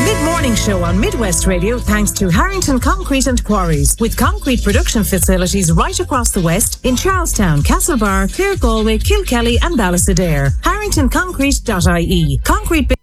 Mid-morning show on Midwest Radio thanks to Harrington Concrete and Quarries, with concrete production facilities right across the West in Charlestown, Castlebar, Clare, Galway, Kilkelly and Ballysadare. HarringtonConcrete.ie. Concrete